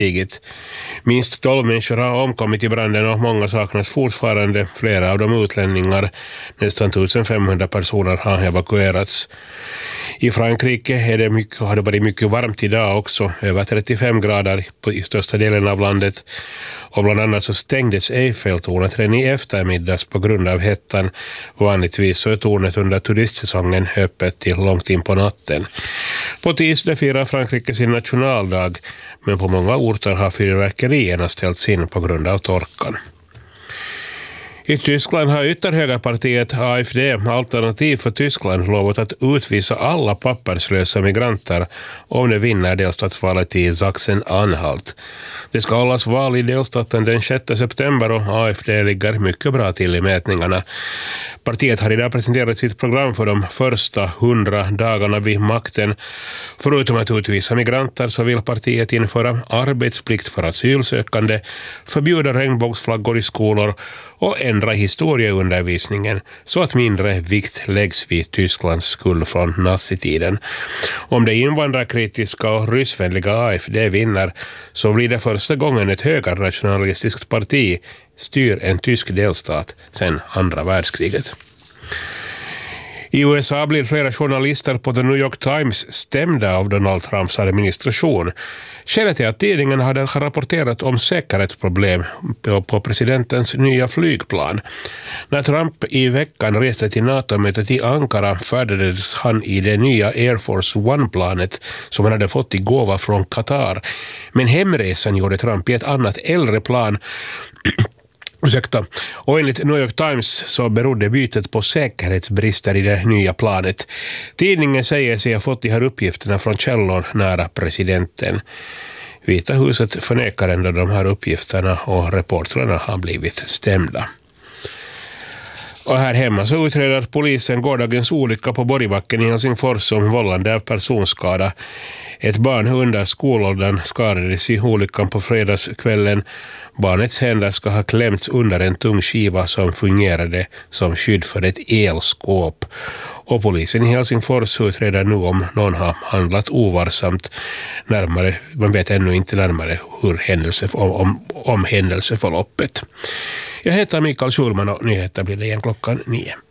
kriget. Minst 12 människor har omkommit i branden och många saknas fortfarande. Flera av de utlänningar, nästan 1500 personer, har evakuerats. I Frankrike har det varit mycket varmt idag också, över 35 grader i största delen av landet. Och bland annat så stängdes Eiffeltornet redan i eftermiddags på grund av hettan. Vanligtvis så är tornet under turistsäsongen öppet till långt in på natten. På tisdag firar Frankrike sin nationaldag, men på många orter har fyrverkerierna ställts in på grund av torkan. I Tyskland har ytterhögerpartiet AfD, Alternativ för Tyskland, lovat att utvisa alla papperslösa migranter om det vinner delstatsvalet i Sachsen-Anhalt. Det ska hållas val i delstaten den 6 september och AfD ligger mycket bra till i mätningarna. Partiet har idag presenterat sitt program för de första 100 dagarna vid makten. Förutom att utvisa migranter så vill partiet införa arbetsplikt för asylsökande, förbjuda regnbågsflaggor i skolor och ändra historieundervisningen så att mindre vikt läggs vid Tysklands skuld från nazitiden. Om det invandrarkritiska och ryssvänliga AfD vinner så blir det första gången ett högernationalistiskt parti styr en tysk delstat sedan andra världskriget. I USA blir flera journalister på The New York Times stämda av Donald Trumps administration. Skälet är att tidningen hade rapporterat om säkerhetsproblem på presidentens nya flygplan. När Trump i veckan reste till NATO-mötet i Ankara färdades han i det nya Air Force One-planet som han hade fått i gåva från Qatar. Men hemresan gjorde Trump i ett annat äldre plan. Och enligt New York Times så berodde bytet på säkerhetsbrister i det nya planet. Tidningen säger sig ha fått de här uppgifterna från källor nära presidenten. Vita huset förnekar ändå de här uppgifterna och reportrarna har blivit stämda. Och här hemma så utreder polisen gårdagens olycka på Borgbacken i Helsingfors som vållande av personskada. Ett barn under skolåldern skadades i olyckan på fredagskvällen. Barnets händer ska ha klämts under en tung skiva som fungerade som skydd för ett elskåp. Och polisen i Helsingfors utreder nu om någon har handlat ovarsamt. Man vet ännu inte närmare om händelseförloppet. Jag heter Mikael Schulman och nyheter blir det igen klockan 9.